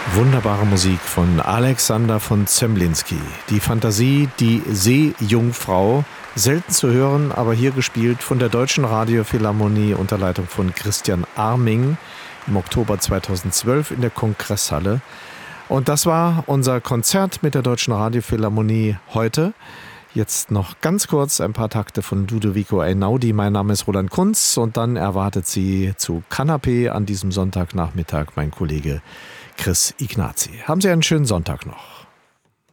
Wunderbare Musik von Alexander von Zemlinsky. Die Fantasie, die Seejungfrau. Selten zu hören, aber hier gespielt von der Deutschen Radiophilharmonie unter Leitung von Christian Arming im Oktober 2012 in der Kongresshalle. Und das war unser Konzert mit der Deutschen Radiophilharmonie heute. Jetzt noch ganz kurz ein paar Takte von Ludovico Einaudi. Mein Name ist Roland Kunz und dann erwartet Sie zu Kanapé an diesem Sonntagnachmittag mein Kollege Chris Ignazi. Haben Sie einen schönen Sonntag noch.